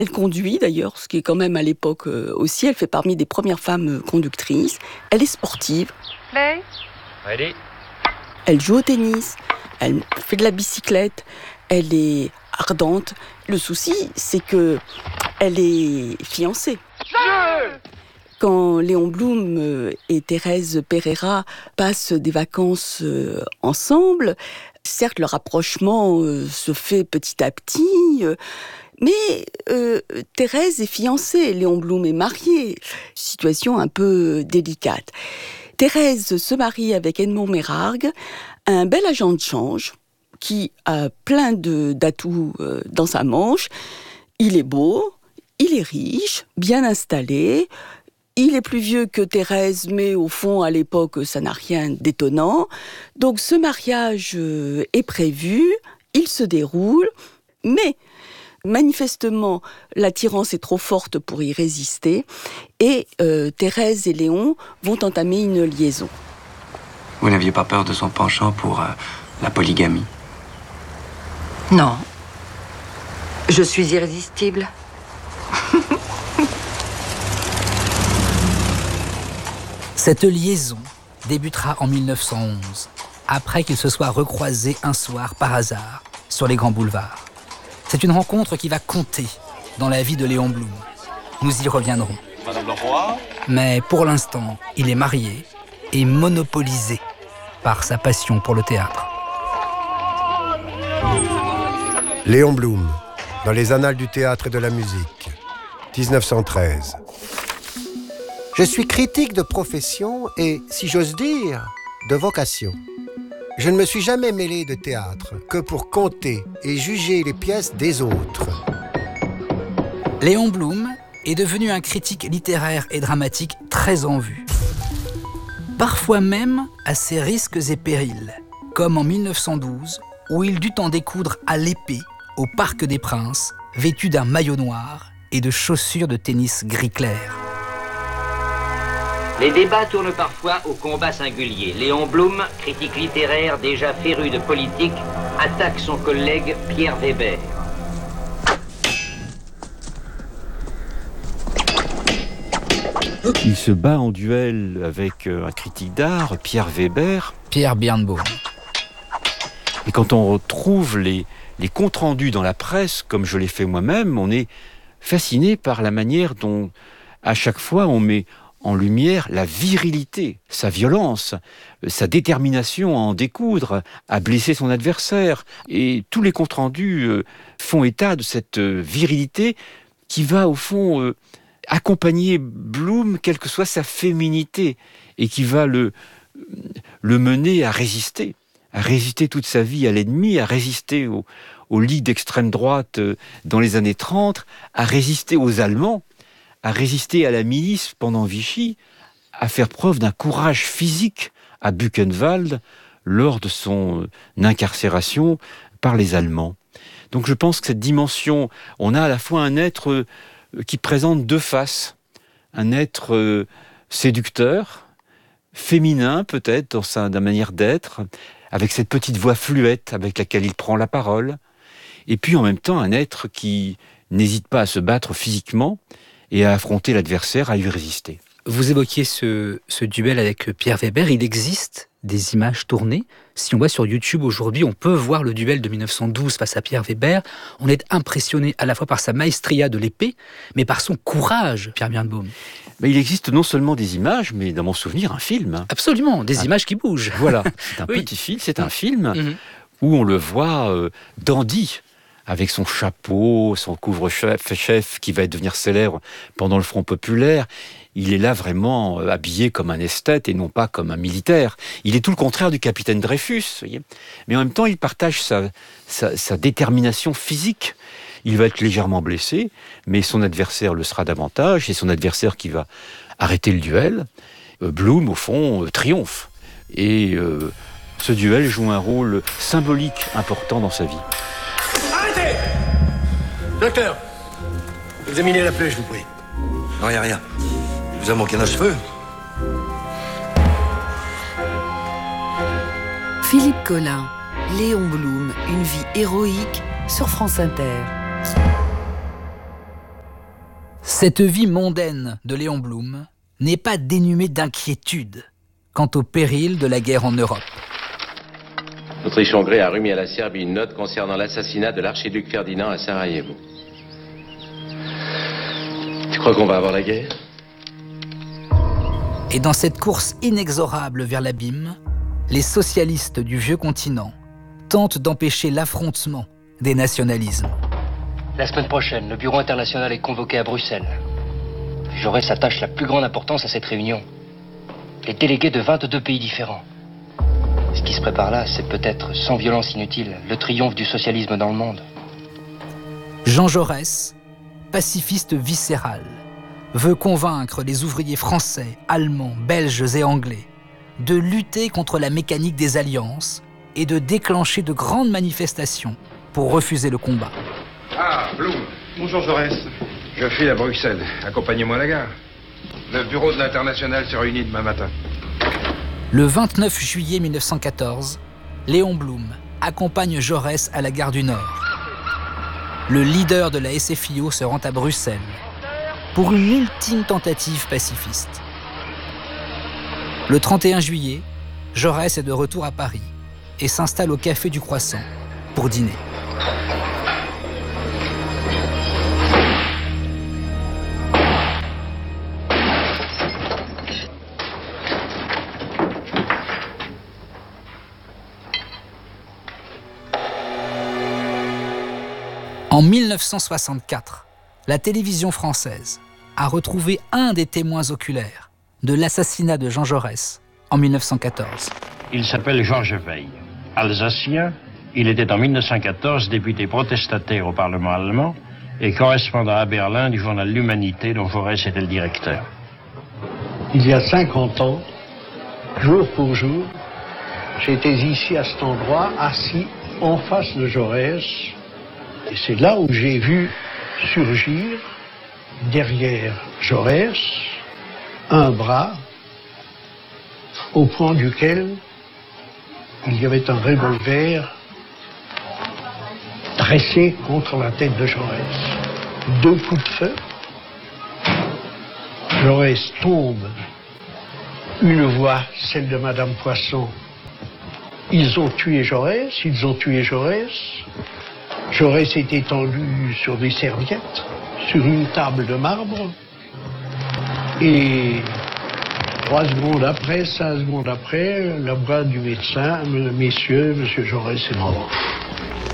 Elle conduit d'ailleurs, ce qui est quand même à l'époque aussi. Elle fait parmi des premières femmes conductrices. Elle est sportive. Play. Ready. Elle joue au tennis. Elle fait de la bicyclette. Elle est ardente. Le souci, c'est que elle est fiancée. Quand Léon Blum et Thérèse Pereira passent des vacances ensemble, certes, le rapprochement se fait petit à petit, mais Thérèse est fiancée, Léon Blum est marié. Situation un peu délicate. Thérèse se marie avec Edmond Mérargue, un bel agent de change qui a plein d'atouts dans sa manche. Il est beau, il est riche, bien installé. Il est plus vieux que Thérèse, mais au fond, à l'époque, ça n'a rien d'étonnant. Donc ce mariage est prévu, il se déroule, mais manifestement, l'attirance est trop forte pour y résister, et Thérèse et Léon vont entamer une liaison. Vous n'aviez pas peur de son penchant pour la polygamie? Non. Je suis irrésistible. Cette liaison débutera en 1911, après qu'ils se soient recroisés un soir par hasard sur les grands boulevards. C'est une rencontre qui va compter dans la vie de Léon Blum. Nous y reviendrons. Madame le roi. Mais pour l'instant, il est marié et monopolisé par sa passion pour le théâtre. Léon Blum, dans les annales du théâtre et de la musique, 1913. Je suis critique de profession et, si j'ose dire, de vocation. Je ne me suis jamais mêlé de théâtre que pour compter et juger les pièces des autres. Léon Blum est devenu un critique littéraire et dramatique très en vue. Parfois même à ses risques et périls, comme en 1912, où il dut en découdre à l'épée au Parc des Princes, vêtu d'un maillot noir et de chaussures de tennis gris clair. Les débats tournent parfois au combat singulier. Léon Blum, critique littéraire déjà féru de politique, attaque son collègue Pierre Weber. Il se bat en duel avec un critique d'art, Pierre Weber. Pierre Birnbaum. Et quand on retrouve les comptes rendus dans la presse, comme je l'ai fait moi-même, on est fasciné par la manière dont, à chaque fois, on met en lumière la virilité, sa violence, sa détermination à en découdre, à blesser son adversaire. Et tous les comptes rendus font état de cette virilité qui va, au fond, accompagner Blum, quelle que soit sa féminité, et qui va le mener à résister toute sa vie à l'ennemi, à résister aux ligues d'extrême droite dans les années 30, à résister aux Allemands, à résister à la milice pendant Vichy, à faire preuve d'un courage physique à Buchenwald lors de son incarcération par les Allemands. Donc je pense que cette dimension, on a à la fois un être qui présente deux faces, un être séducteur, féminin peut-être dans sa manière d'être, avec cette petite voix fluette avec laquelle il prend la parole, et puis en même temps un être qui n'hésite pas à se battre physiquement et à affronter l'adversaire, à lui résister. Vous évoquiez ce duel avec Pierre Weber. Il existe des images tournées. Si on va sur YouTube aujourd'hui, on peut voir le duel de 1912 face à Pierre Weber. On est impressionné à la fois par sa maestria de l'épée, mais par son courage, Pierre Birnbaum. Mais il existe non seulement des images, mais dans mon souvenir, un film. Absolument, des images qui bougent. Voilà, c'est un petit film, c'est un film où on le voit dandy, avec son chapeau, son couvre-chef qui va devenir célèbre pendant le Front populaire. Il est là vraiment habillé comme un esthète et non pas comme un militaire. Il est tout le contraire du capitaine Dreyfus, voyez. Mais en même temps, il partage sa détermination physique. Il va être légèrement blessé, mais son adversaire le sera davantage. C'est son adversaire qui va arrêter le duel. Blum, au fond, triomphe. Et ce duel joue un rôle symbolique important dans sa vie. Arrêtez! Docteur, examinez la plaie, je vous prie. Non, y a rien. Vous avez manqué un cheveu? Philippe Collin, Léon Blum, une vie héroïque sur France Inter. Cette vie mondaine de Léon Blum n'est pas dénuée d'inquiétude quant au péril de la guerre en Europe. L'Autriche-Hongrie a remis à la Serbie une note concernant l'assassinat de l'archiduc Ferdinand à Sarajevo. Tu crois qu'on va avoir la guerre? Et dans cette course inexorable vers l'abîme, les socialistes du vieux continent tentent d'empêcher l'affrontement des nationalismes. La semaine prochaine, le Bureau international est convoqué à Bruxelles. Jaurès attache la plus grande importance à cette réunion. Les délégués de 22 pays différents. Ce qui se prépare là, c'est peut-être, sans violence inutile, le triomphe du socialisme dans le monde. Jean Jaurès, pacifiste viscéral, veut convaincre les ouvriers français, allemands, belges et anglais de lutter contre la mécanique des alliances et de déclencher de grandes manifestations pour refuser le combat. Ah, Blum. Bonjour Jaurès. Je file à Bruxelles. Accompagnez-moi à la gare. Le bureau de l'International se réunit demain matin. Le 29 juillet 1914, Léon Blum accompagne Jaurès à la gare du Nord. Le leader de la SFIO se rend à Bruxelles pour une ultime tentative pacifiste. Le 31 juillet, Jaurès est de retour à Paris et s'installe au Café du Croissant pour dîner. En 1964, la télévision française a retrouvé un des témoins oculaires de l'assassinat de Jean Jaurès en 1914. Il s'appelle Georges Veil. Alsacien, il était en 1914 député protestataire au Parlement allemand et correspondant à Berlin du journal L'Humanité dont Jaurès était le directeur. Il y a 50 ans, jour pour jour, j'étais ici à cet endroit, assis en face de Jaurès. Et c'est là où j'ai vu surgir, derrière Jaurès, un bras au point duquel il y avait un revolver dressé contre la tête de Jaurès. 2 coups de feu. Jaurès tombe. Une voix, celle de Madame Poisson. Ils ont tué Jaurès, ils ont tué Jaurès. Jaurès est étendu sur des serviettes, sur une table de marbre. Et 3 secondes après, 5 secondes après, la voix du médecin, messieurs, monsieur Jaurès est mort.